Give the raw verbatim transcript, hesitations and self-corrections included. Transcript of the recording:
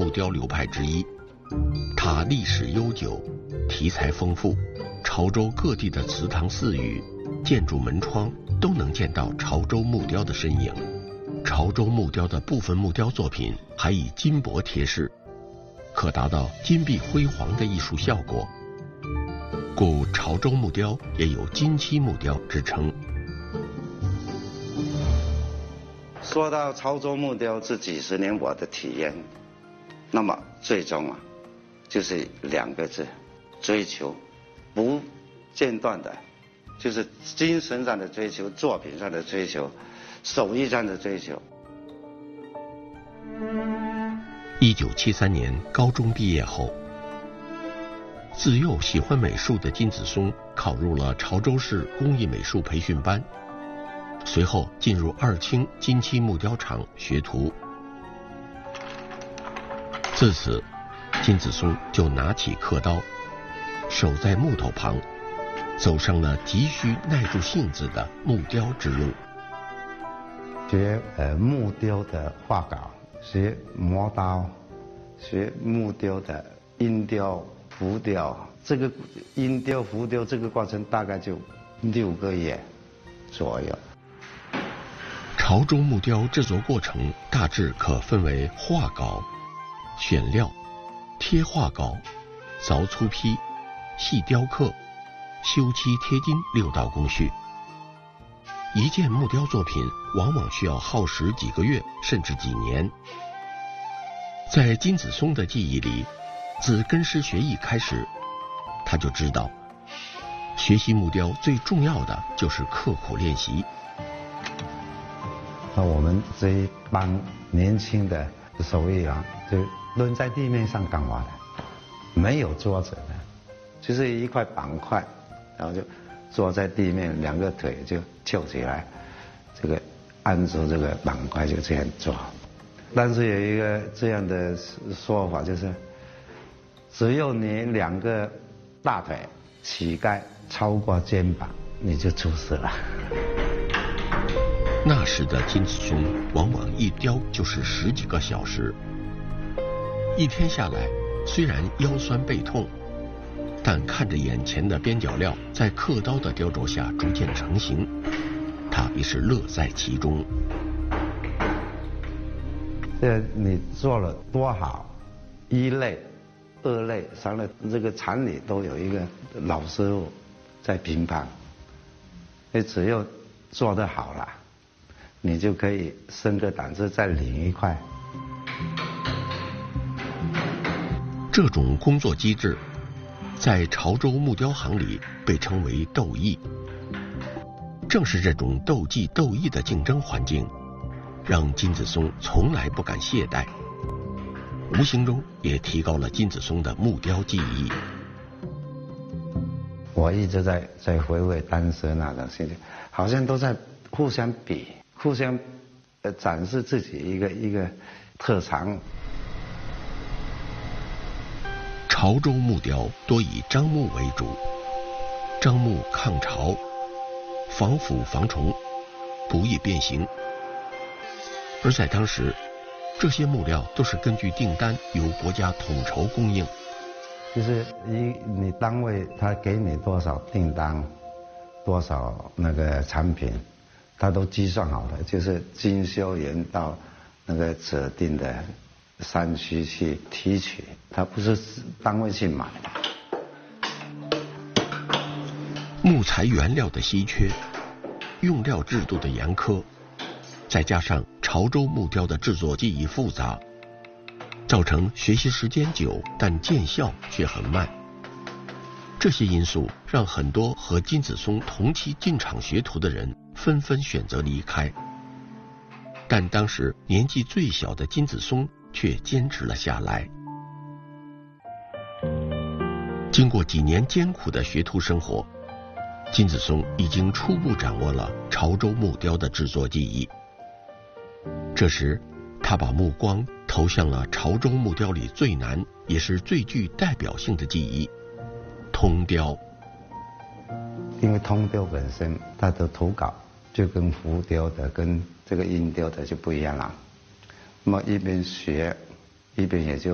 木雕流派之一。它历史悠久，题材丰富，潮州各地的祠堂寺宇、建筑门窗都能见到潮州木雕的身影。潮州木雕的部分木雕作品还以金箔贴饰，可达到金碧辉煌的艺术效果，故潮州木雕也有金漆木雕之称。 说到潮州木雕这几十年我的体验，那么最终啊，就是两个字：追求，不间断的，就是精神上的追求，作品上的追求，手艺上的追求。 一九七三年高中毕业后，自幼喜欢美术的金子松考入了潮州市工艺美术培训班，随后进入二清金漆木雕厂学徒。自此，金子松就拿起刻刀，手在木头旁，走上了急需耐住性子的木雕之路。 学呃木雕的画稿，学磨刀，学木雕的阴雕、浮雕。这个阴雕、浮雕这个过程大概就六个月左右。 潮州木雕制作过程大致可分为画稿、选料、贴画稿、凿粗坯、细雕刻、修漆贴金六道工序。一件木雕作品往往需要耗时几个月甚至几年。在金子松的记忆里，自根师学艺开始，他就知道学习木雕最重要的就是刻苦练习。 那我们这一帮年轻的手艺人就蹲在地面上干嘛的？没有桌子的，就是一块板块，然后就坐在地面，两个腿就翘起来，这个按住这个板块就这样做。但是有一个这样的说法，就是只有你两个大腿膝盖超过肩膀，你就出事了。 那时的金子松往往一雕就是十几个小时，一天下来，虽然腰酸背痛，但看着眼前的边角料在刻刀的雕琢下逐渐成型，他也是乐在其中。 这你做了多好，一类、二类、三类，这个厂里都有一个老师傅在评判。你只有做得好了，你就可以升个档次，再领一块。 这种工作机制，在潮州木雕行里被称为斗艺。正是这种斗技斗艺的竞争环境，让金子松从来不敢懈怠，无形中也提高了金子松的木雕技艺。 我一直在在回味当时那种心情，好像都在互相比，互相呃展示自己一个一个特长。 潮州木雕多以樟木为主，樟木抗潮，防腐防虫，不易变形。而在当时，这些木料都是根据订单由国家统筹供应。 就是一你单位他给你多少订单，多少那个产品，他都计算好了，就是经销员到那个指定的山区去提取，他不是单位去买。 木材原料的稀缺，用料制度的严苛，再加上潮州木雕的制作技艺复杂，造成学习时间久但见效却很慢。这些因素让很多和金子松同期进厂学徒的人纷纷选择离开，但当时年纪最小的金子松却坚持了下来。经过几年艰苦的学徒生活，金子松已经初步掌握了潮州木雕的制作技艺。这时，他把目光投向了潮州木雕里最难也是最具代表性的技艺——通雕。 因为通雕本身它的图稿就跟浮雕的、跟这个阴雕的就不一样了。那么一边学，一边也就